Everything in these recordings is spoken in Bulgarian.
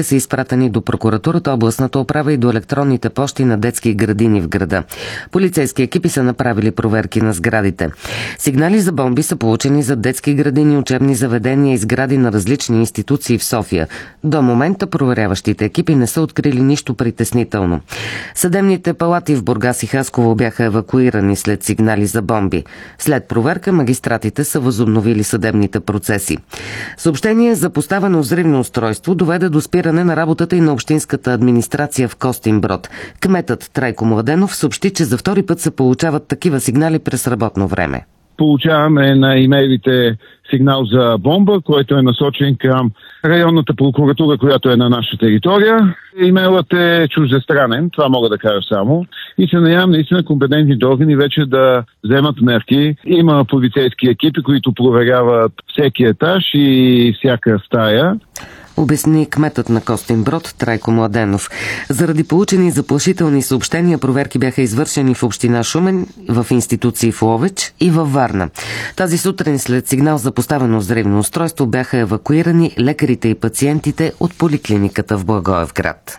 сигналите са изпратени до прокуратурата, областната управа и до електронните пощи на детски градини в града. Полицейски екипи са направили проверки на сградите. Сигнали за бомби са получени за детски градини, учебни заведения и сгради на различни институции в София. До момента проверяващите екипи не са открили нищо притеснително. Съдебните палати в Бургас и Хасково бяха евакуирани след сигнали за бомби. След проверка магистратите са възобновили съдебните процеси. Съобщение за поставено взривно устройство доведе до спиране на работата и на общинската администрация в Костинброд. Кметът Трайко Младенов съобщи, че за втори път се получават такива сигнали през работно време. Получаваме на имейлите сигнал за бомба, който е насочен към районната прокуратура, която е на наша територия. Имейлът е чуждестранен, това мога да кажа само. И се надявам наистина компетентните органи вече да вземат мерки. Има полицейски екипи, които проверяват всеки етаж и всяка стая. Обясни кметът на Костинброд Трайко Младенов. Заради получени заплашителни съобщения, проверки бяха извършени в община Шумен, в институции в Ловеч и във Варна. Тази сутрин след сигнал за поставено взривно устройство бяха евакуирани лекарите и пациентите от поликлиниката в Благоевград.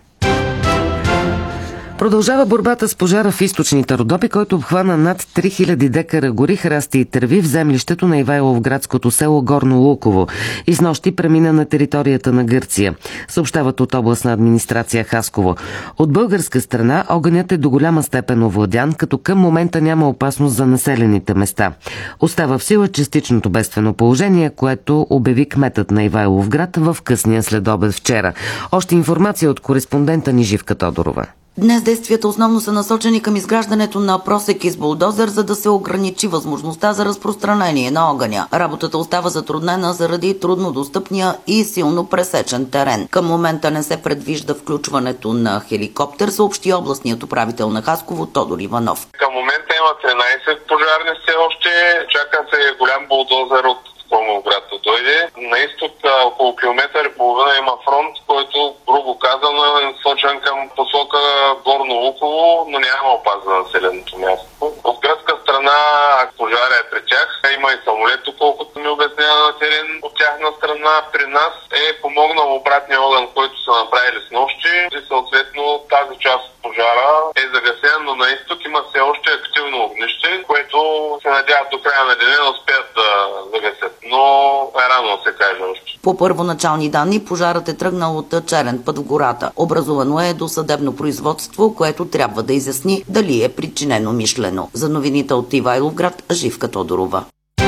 Продължава борбата с пожара в източните Родопи, който обхвана над 3000 декара гори, храсти и тръви в землището на Ивайловградското село Горно Луково. И снощи премина на територията на Гърция. Съобщават от областна администрация Хасково. От българска страна огънят е до голяма степен овладян, като към момента няма опасност за населените места. Остава в сила частичното бедствено положение, което обяви кметът на Ивайловград в късния следобед вчера. Още информация от кореспондента ни Живка Тодорова. Днес действията основно са насочени към изграждането на просеки с булдозер, за да се ограничи възможността за разпространение на огъня. Работата остава затруднена заради труднодостъпния и силно пресечен терен. Към момента не се предвижда включването на хеликоптер, съобщи областният управител на Хасково Тодор Иванов. Към момента има 13 пожарни все още. Чака се голям булдозер от Колмоград да дойде. На изток около километър и половина има фронт, който, грубо казано, е насочен към посока Горно Луково, но няма опаза на населеното място. От гръцка страна пожара е при тях. Има и самолет, доколкото ми обяснява на терен от тяхна страна. При нас е помогнал обратния огън, който са направили с нощи и съответно тази част от пожара е загасена, но на изток има все още активно огнище, което се надяват до края на деня да успеят да загасят. Но е рано да се каже още. По първоначални данни пожарът е тръгнал от черен път в гората. Образувано е досъдебно производство, което трябва да изясни дали е причинено мишлено. За новините от Ивайловград, Живка Тодорова.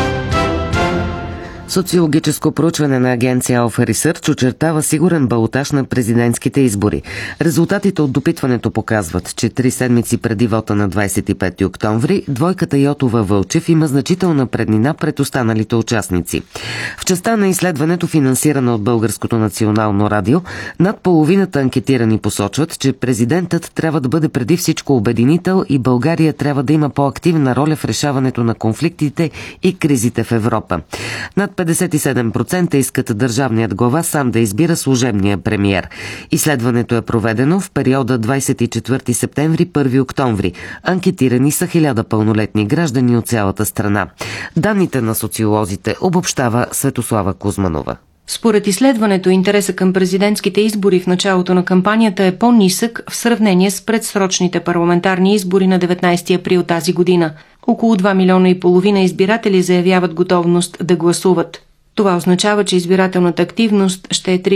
Социологическо проучване на агенция Alpha Research очертава сигурен балотаж на президентските избори. Резултатите от допитването показват, че 3 седмици преди вота на 25 октомври, двойката Йотова-Вълчев има значителна преднина пред останалите участници. В частта на изследването, финансирана от Българското национално радио, над половината анкетирани посочват, че президентът трябва да бъде преди всичко обединител и България трябва да има по-активна роля в решаването на конфликтите и кризите в Европа. Над 57% искат държавният глава сам да избира служебния премиер. Изследването е проведено в периода 24 септември – 1 октомври. Анкетирани са 1000 пълнолетни граждани от цялата страна. Данните на социолозите обобщава Светослава Кузманова. Според изследването, интереса към президентските избори в началото на кампанията е по-нисък в сравнение с предсрочните парламентарни избори на 19 април тази година. Около 2,5 милиона избиратели заявяват готовност да гласуват. Това означава, че избирателната активност ще е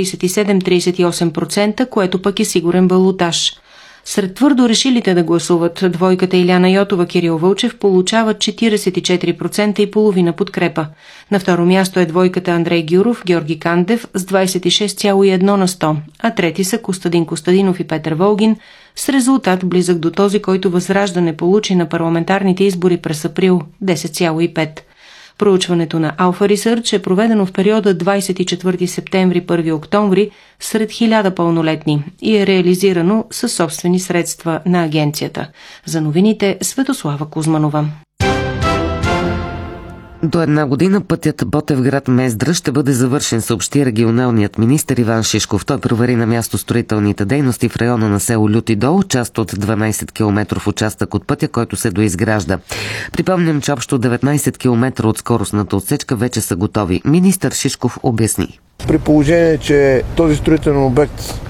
37-38%, което пък е сигурен балотаж. Сред твърдо решилите да гласуват, двойката Иляна Йотова Кирил Вълчев получават 44,5% подкрепа. На второ място е двойката Андрей Гюров Георги Кандев с 26,1%, а трети са Костадин Костадинов и Петър Волгин с резултат близък до този, който Възраждане получи на парламентарните избори през април – 10,5%. Проучването на Alpha Research е проведено в периода 24 септември – 1 октомври сред 1000 пълнолетни и е реализирано със собствени средства на агенцията. За новините Светослава Кузманова. До една година пътят Ботевград-Мездра ще бъде завършен, съобщи регионалният министър Иван Шишков. Той провери на място строителните дейности в района на село Люти дол, част от 12 км участък от пътя, който се доизгражда. Припомням, че общо 19 км от скоростната отсечка вече са готови. Министър Шишков обясни. При положение, че този строителен обект